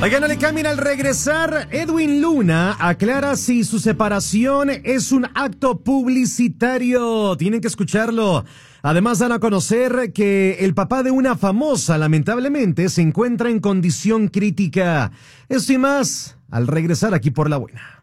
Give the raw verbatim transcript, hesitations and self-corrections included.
Oigan, no le cambien al regresar. Edwin Luna aclara si su separación es un acto publicitario. Tienen que escucharlo. Además, dan a conocer que el papá de una famosa, lamentablemente, se encuentra en condición crítica. Esto y más al regresar aquí por La Buena.